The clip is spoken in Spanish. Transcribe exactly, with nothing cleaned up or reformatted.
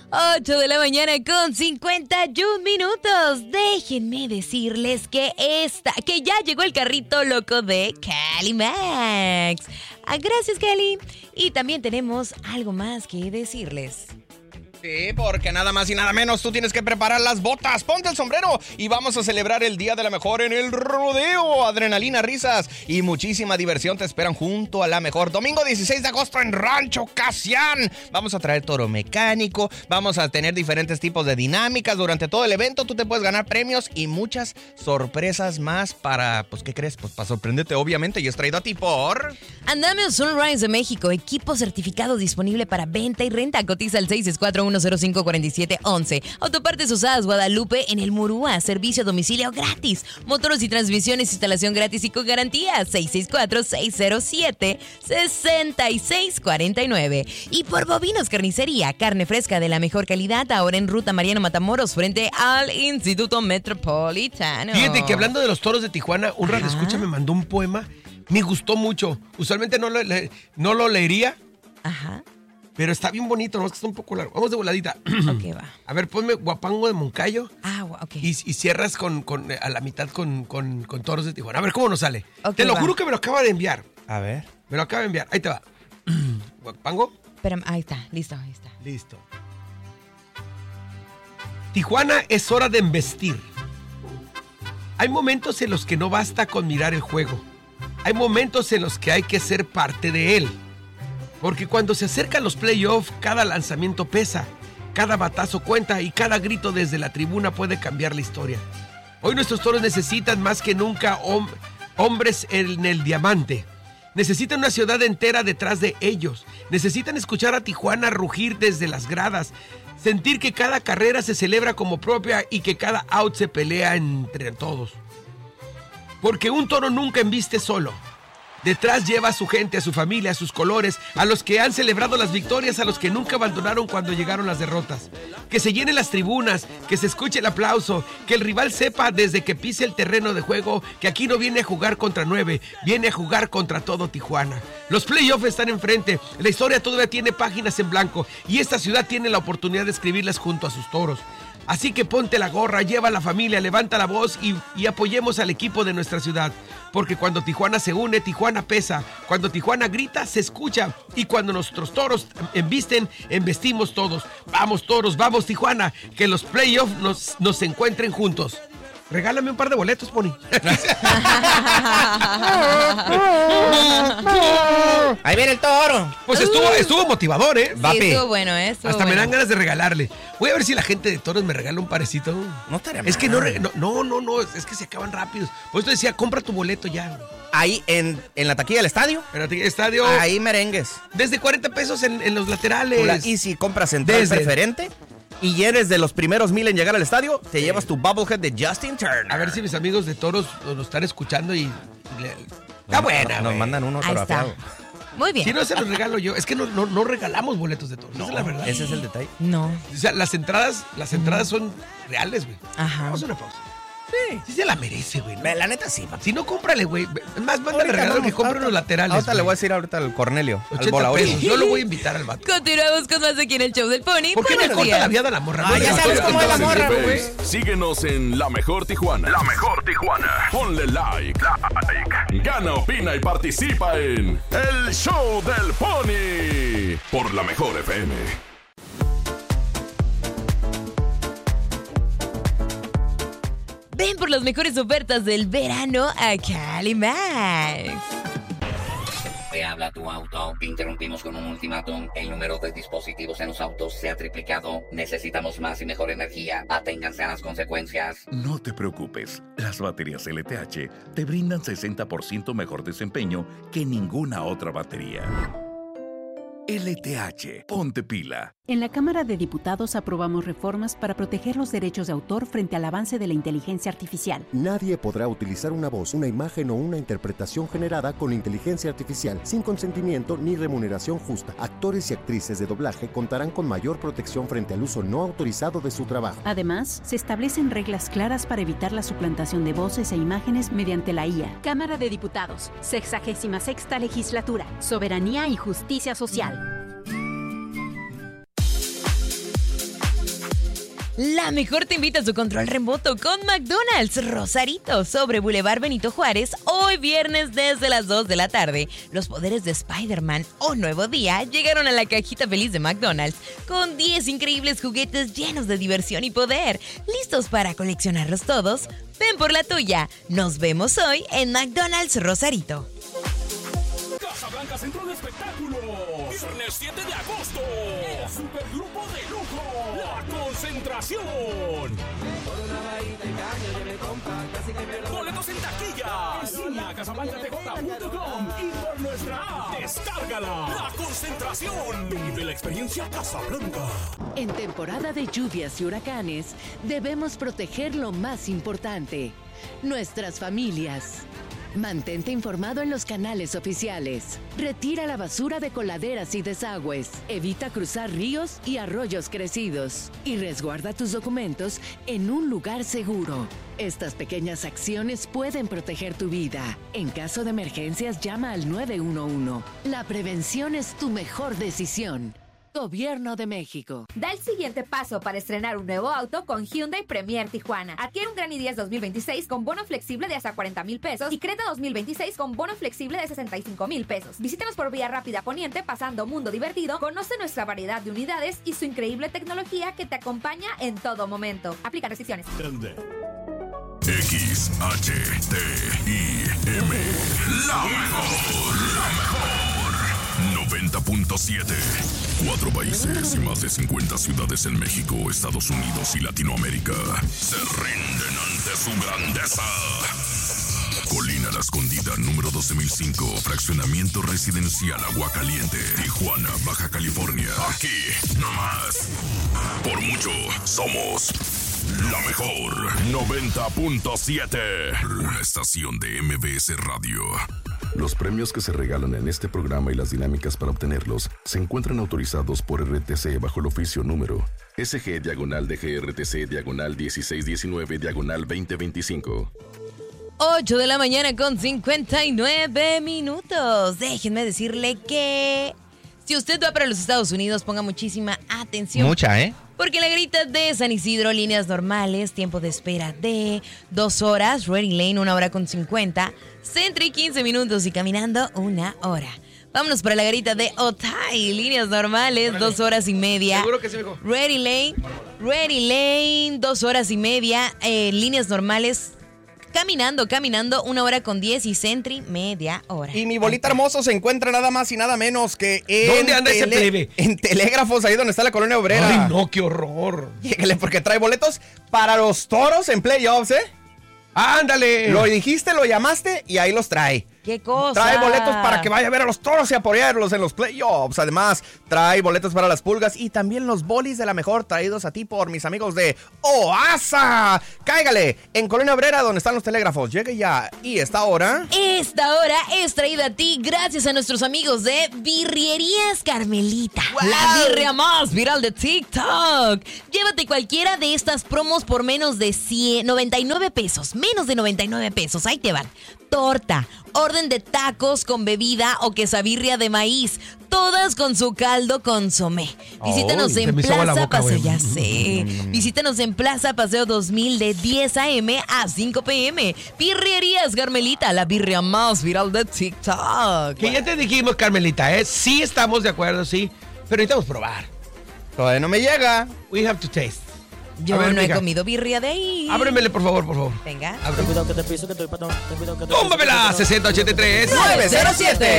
ocho de la mañana con cincuenta y un minutos. Déjenme decirles que esta, que ya llegó el carrito loco de Cali Max. Ah, gracias, Cali. Y también tenemos algo más que decirles. Sí, porque nada más y nada menos tú tienes que preparar las botas, ponte el sombrero y vamos a celebrar el Día de la Mejor en el rodeo. Adrenalina, risas y muchísima diversión te esperan junto a la mejor. Domingo dieciséis de agosto en Rancho Casián. Vamos a traer toro mecánico, vamos a tener diferentes tipos de dinámicas durante todo el evento. Tú te puedes ganar premios y muchas sorpresas más para, pues, ¿qué crees? Pues para sorprenderte, obviamente. Y es traído a ti por... Andamio Sunrise de México, equipo certificado disponible para venta y renta. Cotiza al seis seis cuatro uno cero cinco cuatro siete uno uno. Autopartes Usadas Guadalupe en el Murúa. Servicio a domicilio gratis. Motores y transmisiones, instalación gratis y con garantía. seis seis cuatro seis cero siete seis seis cuatro nueve. Y por Bovinos Carnicería, carne fresca de la mejor calidad. Ahora en Ruta Mariano Matamoros, frente al Instituto Metropolitano. Fíjate que hablando de los toros de Tijuana, un radio escucha me mandó un poema. Me gustó mucho. Usualmente no lo, le, no lo leería. Ajá. Pero está bien bonito, ¿no? Es que está un poco largo. Vamos de voladita. Ok, va. A ver, ponme Guapango de Moncayo. Ah, ok. Y, y cierras con, con, a la mitad con, con, con Toros de Tijuana. A ver, ¿cómo nos sale? Okay, te lo va. juro que me lo acaba de enviar. A ver. Me lo acaba de enviar. Ahí te va. Guapango. Espérame, ahí está, listo, ahí está. Listo. Tijuana es hora de embestir. Hay momentos en los que no basta con mirar el juego. Hay momentos en los que hay que ser parte de él. Porque cuando se acercan los playoffs, cada lanzamiento pesa, cada batazo cuenta y cada grito desde la tribuna puede cambiar la historia. Hoy nuestros toros necesitan más que nunca hom- hombres en el diamante. Necesitan una ciudad entera detrás de ellos. Necesitan escuchar a Tijuana rugir desde las gradas. Sentir que cada carrera se celebra como propia y que cada out se pelea entre todos. Porque un toro nunca embiste solo. Detrás lleva a su gente, a su familia, a sus colores, a los que han celebrado las victorias, a los que nunca abandonaron cuando llegaron las derrotas. Que se llenen las tribunas, que se escuche el aplauso, que el rival sepa desde que pise el terreno de juego que aquí no viene a jugar contra nueve, viene a jugar contra todo Tijuana. Los playoffs están enfrente, la historia todavía tiene páginas en blanco y esta ciudad tiene la oportunidad de escribirlas junto a sus toros. Así que ponte la gorra, lleva a la familia, levanta la voz y, y apoyemos al equipo de nuestra ciudad. Porque cuando Tijuana se une, Tijuana pesa. Cuando Tijuana grita, se escucha. Y cuando nuestros toros embisten, embestimos todos. Vamos toros, vamos Tijuana, que los playoffs nos, nos encuentren juntos. Regálame un par de boletos, Pony. Ahí viene el toro. Pues estuvo, estuvo motivador, ¿eh? Sí, Vapi. estuvo bueno, ¿eh? Estuvo Hasta bueno. me dan ganas de regalarle. Voy a ver si la gente de toros me regala un parecito. No estaría Es que mal. no, re- no, no, no, no, es que se acaban rápidos. Por eso decía, compra tu boleto ya. Ahí en, en la taquilla del estadio. Espérate, estadio. Ahí merengues. Desde cuarenta pesos en, en los laterales. Y si compras central Desde- preferente y eres de los primeros mil en llegar al estadio, te llevas tu bobblehead de Justin Turner. A ver si mis amigos de toros nos están escuchando y. le- Está buena, Nos güey. mandan uno Ahí está. autografiado. Muy bien. Si no se los regalo yo. Es que no, no, no regalamos boletos de toros. Esa es la verdad. Ese es el detalle. No. O sea, las entradas, las entradas son reales, güey. Ajá. Vamos a una pausa. Sí. Sí se la merece, güey. ¿no? La neta sí, papi. Si no, cómprale, güey. Es más, mándale Ahorita regalo vamos, que compre ahorita- los laterales. Ahorita le güey. voy a decir ahorita al Cornelio, al ochenta Bola pesos. Ori. Yo lo voy a invitar al vato. Continuamos con más aquí en el show del Pony. ¿Por qué me Buenos corta días. la vida de la morra? Ah, ya me sabes cómo es la morra, En güey. Face, síguenos en La Mejor Tijuana. La Mejor Tijuana. Ponle like. like. Gana, opina y participa en El Show del Pony. Por La Mejor F M. Ven por las mejores ofertas del verano a Cali Max. Te habla tu auto. Interrumpimos con un ultimátum. El número de dispositivos en los autos se ha triplicado. Necesitamos más y mejor energía. Aténganse a las consecuencias. No te preocupes, las baterías L T H te brindan sesenta por ciento mejor desempeño que ninguna otra batería. L T H, ponte pila. En la Cámara de Diputados aprobamos reformas para proteger los derechos de autor frente al avance de la inteligencia artificial. Nadie podrá utilizar una voz, una imagen o una interpretación generada con inteligencia artificial sin consentimiento ni remuneración justa. Actores y actrices de doblaje contarán con mayor protección frente al uso no autorizado de su trabajo. Además, se establecen reglas claras para evitar la suplantación de voces e imágenes mediante la I A. Cámara de Diputados, sexagésima sexta legislatura, soberanía y justicia social. La mejor te invita a su control remoto con McDonald's Rosarito sobre Boulevard Benito Juárez, hoy viernes desde las dos de la tarde. Los poderes de Spider-Man o Nuevo Día llegaron a la cajita feliz de McDonald's con diez increíbles juguetes llenos de diversión y poder. ¿Listos para coleccionarlos todos? Ven por la tuya. Nos vemos hoy en McDonald's Rosarito. Casablanca Centro de Espectáculos. Viernes siete de agosto. El supergrupo de lujo. La Concentración. Boletos en taquilla. En línea casablanca t j punto com y por nuestra app. Descárgala. La Concentración. Vive la experiencia Casablanca. En temporada de lluvias y huracanes, debemos proteger lo más importante: nuestras familias. Mantente informado en los canales oficiales. Retira la basura de coladeras y desagües. Evita cruzar ríos y arroyos crecidos. Y resguarda tus documentos en un lugar seguro. Estas pequeñas acciones pueden proteger tu vida. En caso de emergencias, llama al nueve uno uno. La prevención es tu mejor decisión. Gobierno de México. Da el siguiente paso para estrenar un nuevo auto con Hyundai Premier Tijuana. Adquiere un Gran i diez dos mil veintiséis con bono flexible de hasta cuarenta mil pesos y Creta dos mil veintiséis con bono flexible de sesenta y cinco mil pesos. Visítanos por Vía Rápida Poniente pasando Mundo Divertido. Conoce nuestra variedad de unidades y su increíble tecnología que te acompaña en todo momento. Aplica restricciones. X H T I M. La mejor, la mejor. noventa punto siete. Cuatro países y más de cincuenta ciudades en México, Estados Unidos y Latinoamérica se rinden ante su grandeza. Colina La Escondida, número doce mil cinco, fraccionamiento residencial Aguacaliente, Tijuana, Baja California. Aquí, nomás. Por mucho, somos la mejor. noventa punto siete. Una estación de M B S Radio. Los premios que se regalan en este programa y las dinámicas para obtenerlos se encuentran autorizados por R T C bajo el oficio número S G diagonal D G R T C diagonal dieciséis diecinueve diagonal veinte veinticinco. ocho de la mañana con cincuenta y nueve minutos. Déjenme decirle que si usted va para los Estados Unidos, ponga muchísima atención. Mucha, ¿eh? Porque la grita de San Isidro, líneas normales, tiempo de espera de dos horas, Ready Lane una hora con cincuenta, Sentry quince minutos y caminando una hora. Vámonos para la garita de Otay, líneas normales, Órale. dos horas y media. Seguro que sí, mijo. Ready Lane, Ready Lane, dos horas y media, eh, líneas normales. Caminando, caminando, una hora con diez y Sentry, media hora. Y mi bolita hermoso se encuentra nada más y nada menos que en... ¿Dónde anda ese plebe? En Telégrafos, ahí donde está la colonia obrera. Ay, no, qué horror. Lléguele porque trae boletos para los toros en playoffs, ¿eh? ¡Ándale! Lo dijiste, lo llamaste y ahí los trae. ¡Qué cosa! Trae boletos para que vaya a ver a los toros y apoyarlos en los playoffs. Además, trae boletos para las pulgas y también los bolis de la mejor traídos a ti por mis amigos de OASA. Cáigale en Colonia Obrera donde están los telégrafos. Llegue ya. Y esta hora... Esta hora es traída a ti gracias a nuestros amigos de Birrerías Carmelita. Wow. La birria más viral de TikTok. Llévate cualquiera de estas promos por menos de cien, noventa y nueve pesos. Menos de noventa y nueve pesos. Ahí te van. Torta, orden de tacos con bebida o quesabirria de maíz, todas con su caldo consomé. Visítanos oh, en Plaza boca, Paseo, ya sé. Visítanos en Plaza Paseo dos mil de diez a eme a cinco pe eme. Birrerías Carmelita, la birria más viral de TikTok. Que ya te dijimos, Carmelita, ¿eh? Sí estamos de acuerdo, sí, pero necesitamos probar. Todavía no me llega. We have to taste. Yo ver, no mija. he comido birria de ahí. Ábremele, por favor, por favor. Venga. Ten cuidado que te piso, que estoy patón. Ten cuidado que te piso. ¡Túmbamela! sesenta ochenta y tres nueve cero siete.